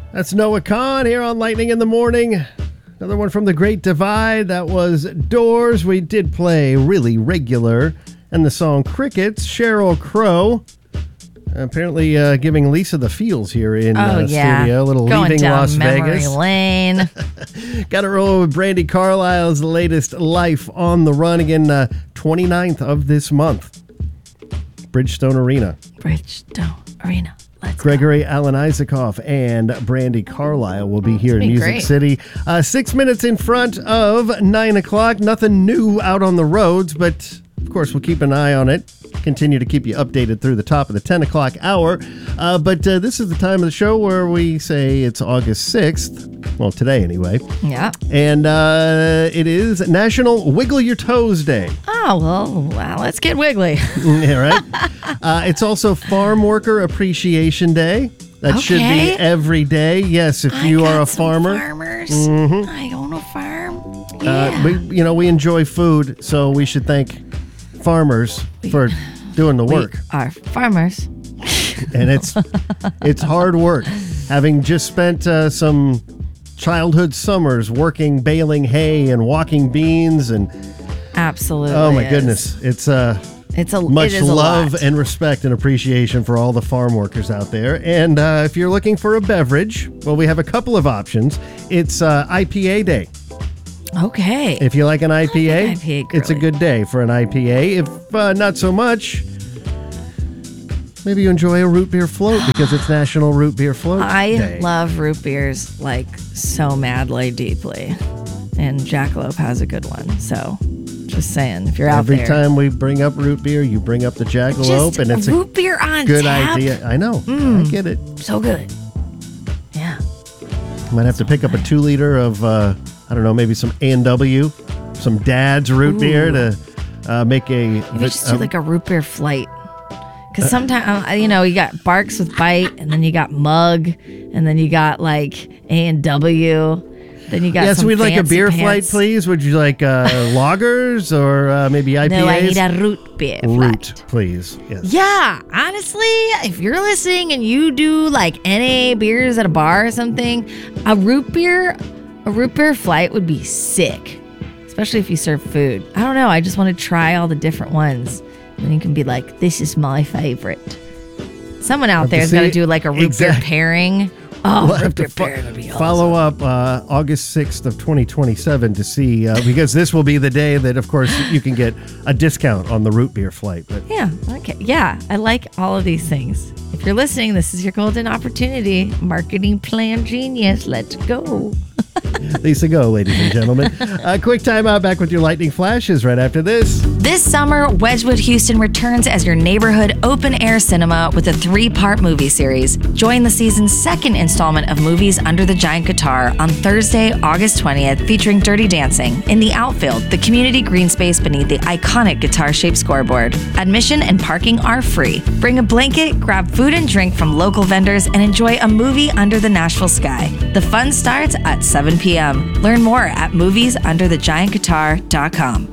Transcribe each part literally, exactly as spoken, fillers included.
That's Noah Kahan here on Lightning in the Morning. Another one from the Great Divide. That was Doors. We did play Really Regular and the song Crickets. Sheryl Crow. Apparently uh, giving Lisa the feels here in oh, uh, yeah. studio. A little Going leaving down Las memory Vegas. lane. Got to roll with Brandi Carlile's latest Life on the Run again, uh, twenty-ninth of this month. Bridgestone Arena. Bridgestone Arena. Let's Gregory go. Alan Isaacoff and Brandi Carlile will be here in Music great. City. Uh, six minutes in front of nine o'clock. Nothing new out on the roads, but of course we'll keep an eye on it. Continue to keep you updated through the top of the ten o'clock hour. Uh, but uh, this is the time of the show where we say it's August sixth. Well, today anyway. Yeah. And uh, it is National Wiggle Your Toes Day. Oh, well, well let's get wiggly. Yeah, right? uh, it's also Farm Worker Appreciation Day. That okay. should be every day. Yes, if I you got are a some farmer. farmers. Mm-hmm. I own a farm. Uh, Yeah. we, you know, we enjoy food, so we should thank farmers for doing the work. We are farmers. And it's it's hard work. Having just spent uh, some childhood summers working, baling hay and walking beans, and Absolutely. oh my is. goodness, it's uh, It's a much it is love a lot. and respect and appreciation for all the farm workers out there. And uh, if you're looking for a beverage, well, we have a couple of options. It's uh, I P A Day. Okay. If you like an I P A, I P A it's a girly. good day for an I P A. If uh, not so much, maybe you enjoy a root beer float because it's National Root Beer Float I Day. love root beers like so madly deeply. And Jackalope has a good one. So just saying, if you're out Every there. time we bring up root beer, you bring up the Jackalope, Just and it's root a beer on good tap. idea. I know. Mm. I get it. So good. Yeah. Might have to pick up a two liter of, uh, I don't know, maybe some A and W, some Dad's root Ooh. beer to uh, make a. Maybe just do um, like a root beer flight. Because sometimes, you know, you got Barks with Bite, and then you got Mug, and then you got like A and W. Then you got Yes, some we'd like a fancy beer pants. flight, please. Would you like uh, lagers or uh, maybe I P As? No, I need a root beer Root, flight. please. Yes. Yeah, honestly, if you're listening and you do like N A beers at a bar or something, a root beer, a root beer flight would be sick, especially if you serve food. I don't know. I just want to try all the different ones, and you can be like, "This is my favorite." Someone out Have to there is gonna see- do like a root exact- beer pairing. Oh, We'll have root to beer fo- pairing would be awesome. follow up uh, August sixth of twenty twenty-seven to see, uh, because this will be the day that, of course, you can get a discount on the root beer flight. But Yeah, okay. Yeah, I like all of these things. If you're listening, this is your golden opportunity. Marketing plan genius. Let's go. Lisa, go, ladies and gentlemen. A quick time out, back with your lightning flashes right after this. This summer, Wedgwood Houston returns as your neighborhood open-air cinema with a three-part movie series. Join the season's second installment of Movies Under the Giant Guitar on Thursday, August twentieth, featuring Dirty Dancing in the outfield, the community green space beneath the iconic guitar-shaped scoreboard. Admission and parking are free. Bring a blanket, grab food and drink from local vendors, and enjoy a movie under the Nashville sky. The fun starts at seven p.m. Learn more at movies under the giant guitar dot com.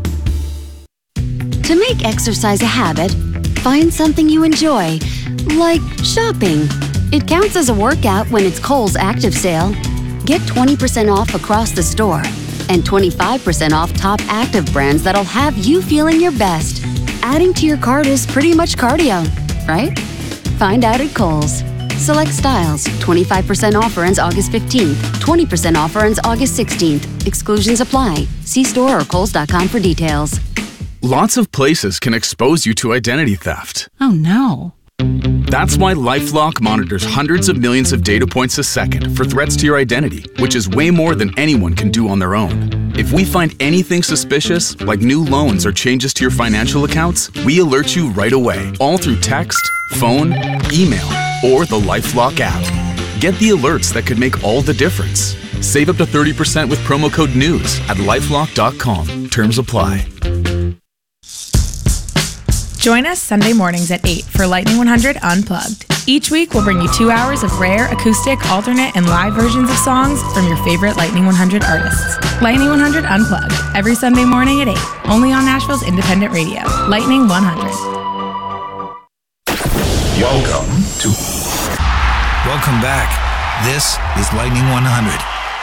To make exercise a habit, find something you enjoy, like shopping. It counts as a workout when it's Kohl's Active Sale. Get twenty percent off across the store and twenty-five percent off top active brands that'll have you feeling your best. Adding to your cart is pretty much cardio, right? Find out at Kohl's. Select styles. twenty-five percent offer ends August fifteenth. twenty percent offer ends August sixteenth. Exclusions apply. See store or kohls dot com for details. Lots of places can expose you to identity theft. Oh no. That's why LifeLock monitors hundreds of millions of data points a second for threats to your identity, which is way more than anyone can do on their own. If we find anything suspicious, like new loans or changes to your financial accounts, we alert you right away, all through text, phone, email, or the LifeLock app. Get the alerts that could make all the difference. Save up to thirty percent with promo code NEWS at lifelock dot com. Terms apply. Join us Sunday mornings at eight for Lightning one hundred Unplugged. Each week, we'll bring you two hours of rare, acoustic, alternate, and live versions of songs from your favorite Lightning one hundred artists. Lightning one hundred Unplugged, every Sunday morning at eight, only on Nashville's independent radio, Lightning one hundred. Welcome to... Welcome back. This is Lightning one hundred.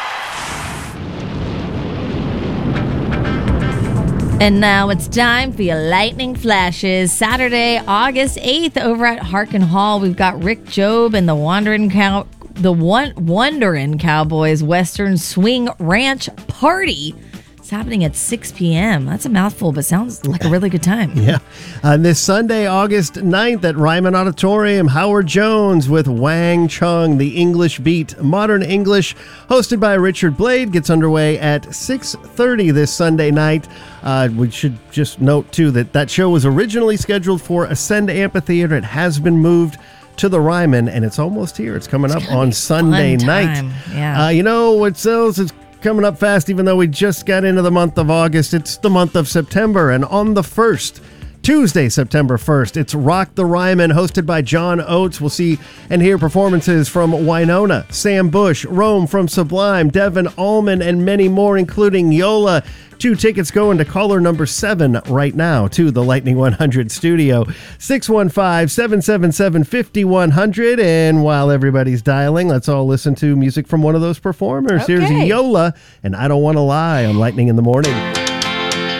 And now it's time for your lightning flashes. Saturday, August eighth, over at Harkin Hall, we've got Rick Jobe and the Wandering Cow, the one Wonderin' Cowboys Western Swing Ranch Party. It's happening at six p.m. That's a mouthful, but sounds like a really good time. Yeah. Uh, this Sunday, August ninth at Ryman Auditorium, Howard Jones with Wang Chung, the English Beat, Modern English, hosted by Richard Blade, gets underway at six thirty this Sunday night. Uh, we should just note, too, that that show was originally scheduled for Ascend Amphitheater. It has been moved to the Ryman, and it's almost here. It's coming It's up on Sunday night. Yeah. Uh, you know what else is coming up fast, even though we just got into the month of August? It's the month of September, and on the first, Tuesday, September first, it's Rock the Ryman, hosted by John Oates. We'll see and hear performances from Wynonna, Sam Bush, Rome from Sublime, Devin Allman, and many more, including Yola. Two tickets going to caller number seven right now to the Lightning one hundred studio, six one five, seven seven seven, five one zero zero. And while everybody's dialing, let's all listen to music from one of those performers. Okay. Here's Yola and I Don't Want to Lie on Lightning in the Morning.